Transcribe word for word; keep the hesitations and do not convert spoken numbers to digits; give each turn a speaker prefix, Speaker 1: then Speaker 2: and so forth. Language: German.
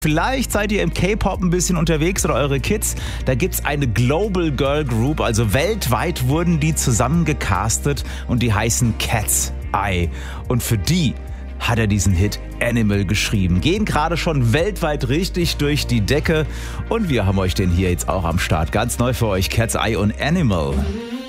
Speaker 1: Vielleicht seid ihr im K-Pop ein bisschen unterwegs oder eure Kids. Da gibt's eine Global Girl Group, also weltweit wurden die zusammengecastet und die heißen Cat's Eye. Und für die hat er diesen Hit Animal geschrieben. Gehen gerade schon weltweit richtig durch die Decke und wir haben euch den hier jetzt auch am Start. Ganz neu für euch, Cat's Eye und Animal.